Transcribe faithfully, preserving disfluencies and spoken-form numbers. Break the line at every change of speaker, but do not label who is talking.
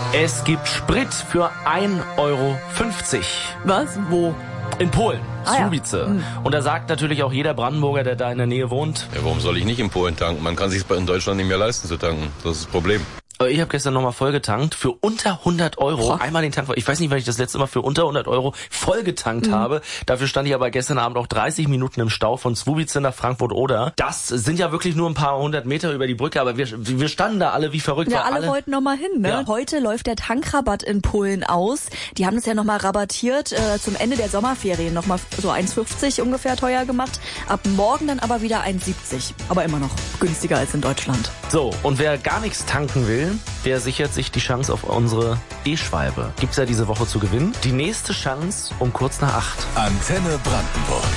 Es gibt Sprit für ein Euro fünfzig.
Was? Wo?
In Polen,
Ah, ja.
Słubice.
Hm.
Und da sagt natürlich auch jeder Brandenburger, der da in der Nähe wohnt.
Ja, warum soll ich nicht in Polen tanken? Man kann sich in Deutschland nicht mehr leisten zu tanken. Das ist das Problem.
Ich habe gestern nochmal vollgetankt für unter hundert Euro.
Boah.
Einmal den Tank. Ich weiß nicht, wann ich das letzte Mal für unter hundert Euro vollgetankt
Mhm.
habe. Dafür stand ich aber gestern Abend auch dreißig Minuten im Stau von Słubice nach Frankfurt-Oder. Das sind ja wirklich nur ein paar hundert Meter über die Brücke, aber wir, wir standen da alle wie verrückt.
Ja,
weil
alle, wollten noch mal hin, ne?
Ja.
Heute läuft der Tankrabatt in Polen aus. Die haben es ja noch mal rabattiert, äh, zum Ende der Sommerferien noch mal so eins fünfzig ungefähr teuer gemacht. Ab morgen dann aber wieder eins siebzig. Aber immer noch günstiger als in Deutschland.
So, und wer gar nichts tanken will, der sichert sich die Chance auf unsere E-Schwalbe. Gibt's ja diese Woche zu gewinnen. Die nächste Chance um kurz nach acht.
Antenne Brandenburg.